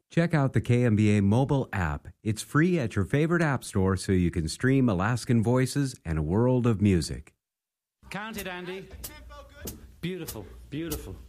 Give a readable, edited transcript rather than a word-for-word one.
Check out the KMBA mobile app. It's free at your favorite app store so you can stream Alaskan voices and a world of music. Count it, Andy. Beautiful, beautiful.